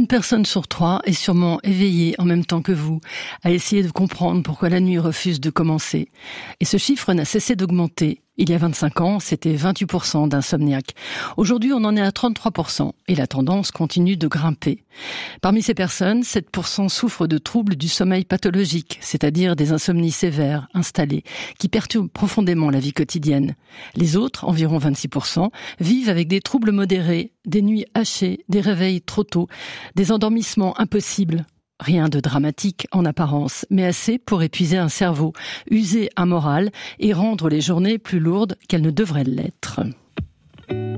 personne sur 3 est sûrement éveillée en même temps que vous, à essayer de comprendre pourquoi la nuit refuse de commencer. Et ce chiffre n'a cessé d'augmenter. Il y a 25 ans, c'était 28% d'insomniaques. Aujourd'hui, on en est à 33% et la tendance continue de grimper. Parmi ces personnes, 7% souffrent de troubles du sommeil pathologique, c'est-à-dire des insomnies sévères, installées, qui perturbent profondément la vie quotidienne. Les autres, environ 26%, vivent avec des troubles modérés, des nuits hachées, des réveils trop tôt, des endormissements impossibles. Rien de dramatique en apparence, mais assez pour épuiser un cerveau, user un moral et rendre les journées plus lourdes qu'elles ne devraient l'être.